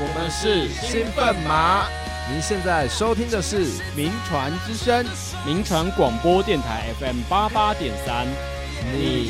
我们是兴奋马。 您现在收听的是民传之声，民传广播电台 FM 88.3。你